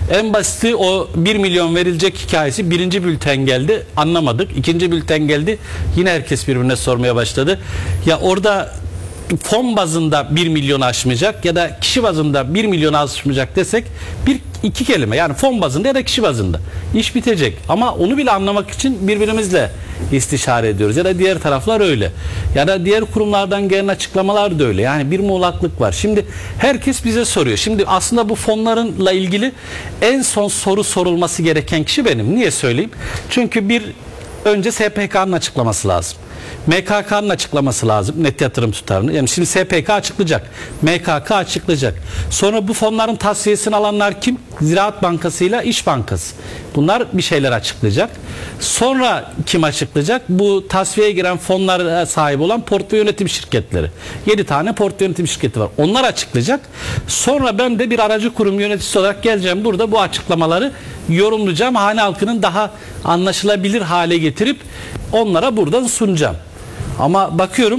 En basiti o 1 milyon verilecek hikayesi. Birinci bülten geldi, anlamadık. İkinci bülten geldi, yine herkes birbirine sormaya başladı. Ya orada fon bazında 1 milyon aşmayacak ya da kişi bazında 1 milyon aşmayacak desek iki kelime, yani fon bazında ya da kişi bazında iş bitecek. Ama onu bile anlamak için birbirimizle istişare ediyoruz ya da diğer taraflar öyle ya da diğer kurumlardan gelen açıklamalar da öyle. Yani bir muğlaklık var. Şimdi herkes bize soruyor. Şimdi aslında bu fonlarla ilgili en son soru sorulması gereken kişi benim. Niye söyleyeyim? Çünkü önce SPK'nın açıklaması lazım. MKK'nın açıklaması lazım, net yatırım tutarını. Yani şimdi SPK açıklayacak, MKK açıklayacak. Sonra bu fonların tasfiyesini alanlar kim? Ziraat Bankası ile İş Bankası. Bunlar bir şeyler açıklayacak. Sonra kim açıklayacak? Bu tasfiyeye giren fonlara sahip olan portföy yönetim şirketleri. 7 tane portföy yönetim şirketi var. Onlar açıklayacak. Sonra ben de bir aracı kurum yöneticisi olarak geleceğim. Burada bu açıklamaları yorumlayacağım. Hane halkının daha anlaşılabilir hale getirip onlara buradan sunacağım. Ama bakıyorum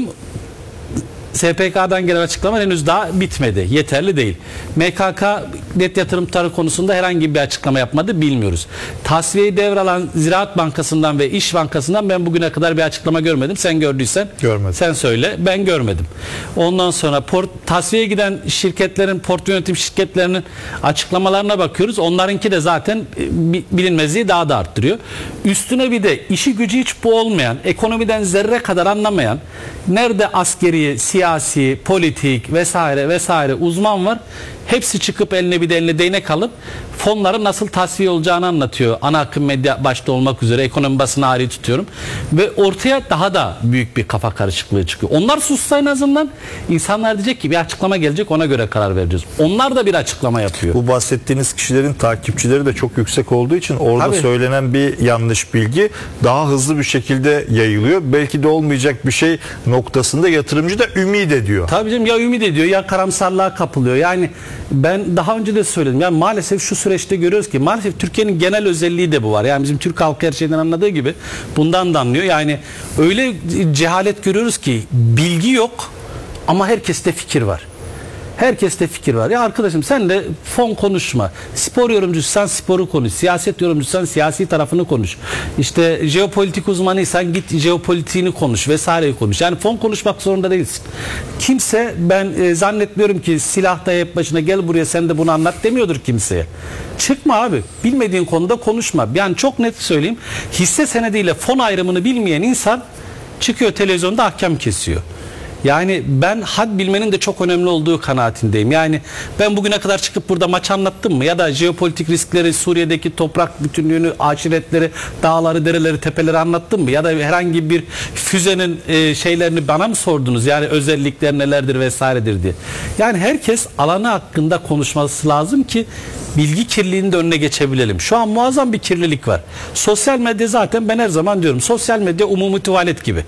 SPK'dan gelen açıklama henüz daha bitmedi. Yeterli değil. MKK net yatırım tutarı konusunda herhangi bir açıklama yapmadı, bilmiyoruz. Tasfiyeyi devralan Ziraat Bankası'ndan ve İş Bankası'ndan ben bugüne kadar bir açıklama görmedim. Sen gördüysen görmedim. Sen söyle. Ben görmedim. Ondan sonra tasfiyeye giden şirketlerin, portföy yönetim şirketlerinin açıklamalarına bakıyoruz. Onlarınki de zaten bilinmezliği daha da arttırıyor. Üstüne bir de işi gücü hiç bu olmayan, ekonomiden zerre kadar anlamayan, nerede askeri, siyasi, politik vesaire vesaire uzman var. Hepsi çıkıp eline değnek alıp fonların nasıl tasfiye olacağını anlatıyor. Ana akım medya başta olmak üzere ekonomi basını hariç tutuyorum. Ve ortaya daha da büyük bir kafa karışıklığı çıkıyor. Onlar sussa en azından insanlar diyecek ki bir açıklama gelecek, ona göre karar vereceğiz. Onlar da bir açıklama yapıyor. Bu bahsettiğiniz kişilerin takipçileri de çok yüksek olduğu için orada Tabii. söylenen bir yanlış bilgi daha hızlı bir şekilde yayılıyor. Belki de olmayacak bir şey noktasında yatırımcı da ümit ediyor. Tabii canım, ya ümit ediyor ya karamsarlığa kapılıyor. Yani ben daha önce de söyledim. Yani maalesef şu süreçte görüyoruz ki maalesef Türkiye'nin genel özelliği de bu var. Yani bizim Türk halkı her şeyden anladığı gibi bundan da anlıyor. Yani öyle cehalet görüyoruz ki bilgi yok ama herkeste fikir var. Herkeste fikir var. Ya arkadaşım sen de fon konuşma. Spor yorumcusan sporu konuş. Siyaset yorumcusan siyasi tarafını konuş. İşte jeopolitik uzmanıysan git jeopolitiğini konuş vesaireyi konuş. Yani fon konuşmak zorunda değilsin. Kimse, ben zannetmiyorum ki silah dayayıp başına gel buraya sen de bunu anlat demiyordur kimseye. Çıkma abi. Bilmediğin konuda konuşma. Yani çok net söyleyeyim. Hisse senediyle fon ayrımını bilmeyen insan çıkıyor televizyonda ahkam kesiyor. Yani ben had bilmenin de çok önemli olduğu kanaatindeyim. Yani ben bugüne kadar çıkıp burada maç anlattım mı? Ya da jeopolitik riskleri, Suriye'deki toprak bütünlüğünü, aşiretleri, dağları, dereleri, tepeleri anlattım mı? Ya da herhangi bir füzenin şeylerini bana mı sordunuz? Yani özellikler nelerdir vesairedir diye. Yani herkes alanı hakkında konuşması lazım ki bilgi kirliliğinin de önüne geçebilelim. Şu an muazzam bir kirlilik var. Sosyal medya zaten, ben her zaman diyorum, sosyal medya umumi tuvalet gibi.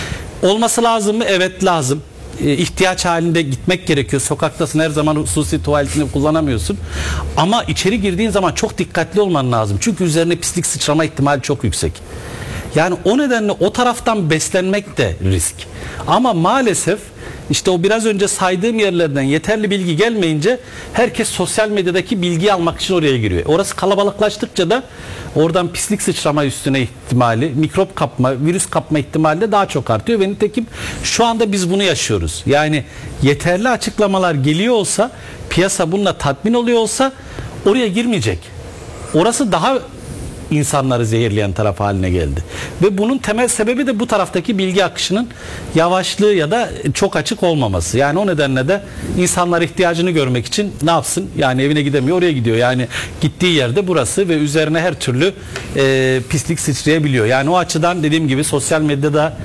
Olması lazım mı? Evet, lazım. İhtiyaç halinde gitmek gerekiyor. Sokaktasın, her zaman hususi tuvaletini kullanamıyorsun. Ama içeri girdiğin zaman çok dikkatli olman lazım. Çünkü üzerine pislik sıçrama ihtimali çok yüksek. Yani o nedenle o taraftan beslenmek de risk. Ama maalesef işte o biraz önce saydığım yerlerden yeterli bilgi gelmeyince herkes sosyal medyadaki bilgiyi almak için oraya giriyor. Orası kalabalıklaştıkça da oradan pislik sıçrama üstüne ihtimali, mikrop kapma, virüs kapma ihtimali de daha çok artıyor. Ve nitekim şu anda biz bunu yaşıyoruz. Yani yeterli açıklamalar geliyor olsa, piyasa bununla tatmin oluyor olsa oraya girmeyecek. Orası daha insanları zehirleyen taraf haline geldi. Ve bunun temel sebebi de bu taraftaki bilgi akışının yavaşlığı ya da çok açık olmaması. Yani o nedenle de insanlar ihtiyacını görmek için ne yapsın? Yani evine gidemiyor, oraya gidiyor. Yani gittiği yerde burası ve üzerine her türlü pislik sıçrayabiliyor. Yani o açıdan dediğim gibi sosyal medyada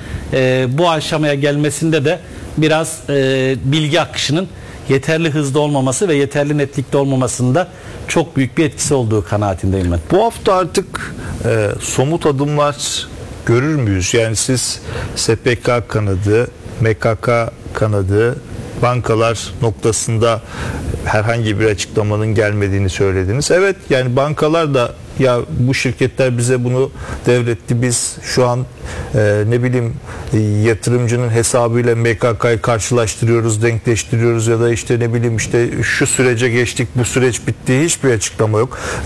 bu aşamaya gelmesinde de biraz bilgi akışının yeterli hızda olmaması ve yeterli netlikte olmamasında çok büyük bir etkisi olduğu kanaatindeyim ben. Bu hafta artık somut adımlar görür müyüz? Yani siz SPK kanadı, MKK kanadı, bankalar noktasında herhangi bir açıklamanın gelmediğini söylediniz. Evet, yani bankalar da ya bu şirketler bize bunu devretti, biz şu an ne bileyim yatırımcının hesabıyla MKK'yı karşılaştırıyoruz, denkleştiriyoruz ya da işte ne bileyim işte şu sürece geçtik, bu süreç bitti, hiçbir açıklama yok.